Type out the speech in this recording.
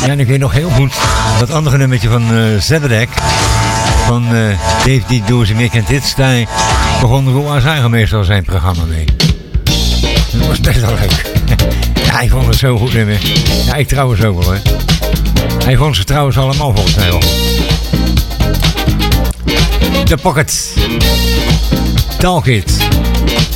Ja, en ik weet nog heel goed dat andere nummertje van Zedek. Van Dave die door zijn meer kent dit. Daar begon Roel Azaga meestal zijn programma mee. Dat was best wel leuk. Ja, hij vond het zo goed nummer. Ja, ik trouwens ook wel, hè. Hij vond ze trouwens allemaal volgens mij wel. The Pocket. Talk It.